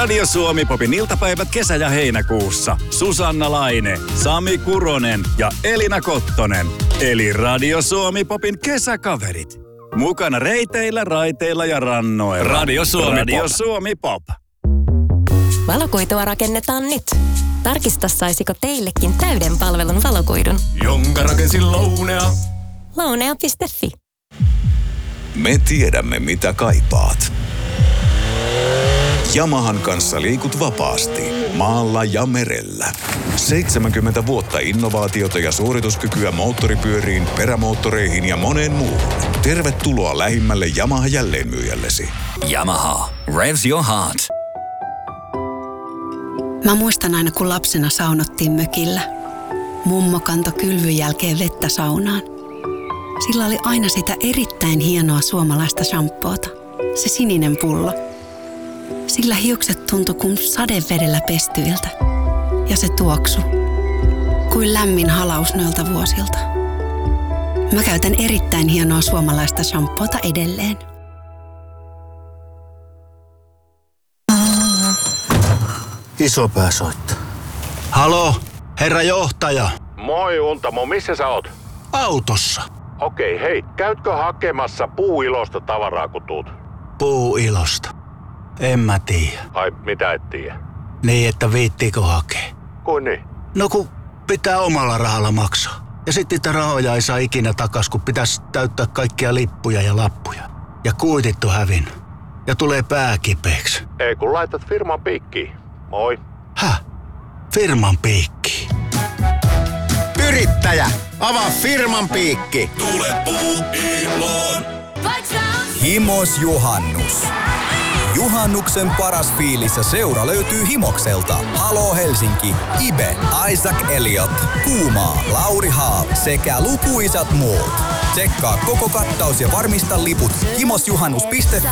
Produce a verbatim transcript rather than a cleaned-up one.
Radio Suomi Popin iltapäivät kesä- ja heinäkuussa. Susanna Laine, Sami Kuronen ja Elina Kottonen. Eli Radio Suomi Popin kesäkaverit. Mukana reiteillä, raiteilla ja rannoilla. Radio Suomi Radio Pop. Suomi Pop. Valokuitua rakennetaan nyt. Tarkista, saisiko teillekin täyden palvelun valokuidun. Jonka rakensin Lounea. Lounea piste fi. Me tiedämme, mitä kaipaat. Yamahan kanssa liikut vapaasti, maalla ja merellä. seitsemänkymmentä vuotta innovaatiota ja suorituskykyä moottoripyöriin, perämoottoreihin ja moneen muuhun. Tervetuloa lähimmälle Yamaha jälleenmyyjällesi. Yamaha. Revs your heart. Mä muistan aina, kun lapsena saunottiin mökillä. Mummo kantoi kylvyn jälkeen vettä saunaan. Sillä oli aina sitä erittäin hienoa suomalaista shampoota. Se sininen pullo. Sillä hiukset tuntui kuin sadevedellä pestyiltä. Ja se tuoksu. Kuin lämmin halaus noilta vuosilta. Mä käytän erittäin hienoa suomalaista shampoota edelleen. Isopää soittaa. Halo, herra johtaja. Moi Untamo, missä sä oot? Autossa. Okei, hei, käytkö hakemassa Puuilosta tavaraa kun tuut? Puuilosta? En mä tiedä. Ai, mitä et tiedä? Niin, että viittiikö hakea? Kuin niin? No kun pitää omalla rahalla maksaa. Ja sit niitä rahoja ei saa ikinä takas, kun pitäisi täyttää kaikkia lippuja ja lappuja. Ja kuitit on hävinnyt. Ja tulee pää kipeäksi. Ei kun laitat firman piikkiin. Moi. Häh? Firman piikki? Yrittäjä, avaa firman piikki. Tule Puuiloon. Himos Juhannus. Juhannuksen paras fiilis ja seura löytyy Himokselta. Halo Helsinki, Ibe, Isaac Elliot, Kuumaa, Lauri Haal sekä lukuisat muut. Tsekkaa koko kattaus ja varmista liput himosjuhannus piste